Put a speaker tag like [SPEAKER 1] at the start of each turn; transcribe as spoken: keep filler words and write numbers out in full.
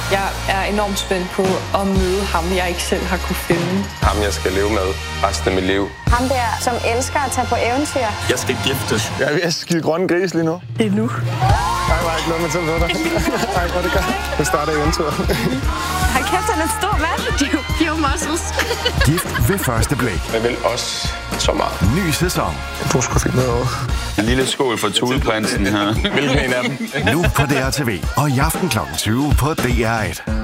[SPEAKER 1] Jeg er enormt spændt på at møde ham, jeg ikke selv har kunne finde.
[SPEAKER 2] Ham, jeg skal leve med resten af mit liv.
[SPEAKER 3] Ham der, som elsker at tage på eventyr.
[SPEAKER 4] Jeg skal giftes.
[SPEAKER 5] Jeg er ved at skide grønne gris lige nu.
[SPEAKER 1] Det er nu.
[SPEAKER 5] Nej, jeg ikke noget med til dig. Nej, hvor det gør. Det starter eventyret.
[SPEAKER 3] Hold kæft, han er en stor mand. De er jo pure muscles.
[SPEAKER 6] Gift ved første blik.
[SPEAKER 2] Jeg vil også så meget.
[SPEAKER 6] Ny sæson.
[SPEAKER 5] Du skal finde noget over.
[SPEAKER 4] En lille skål for Tudeprinsen her. Hvilken en af dem?
[SPEAKER 6] Nu på D R T V og i aften klokken tyve på D R et.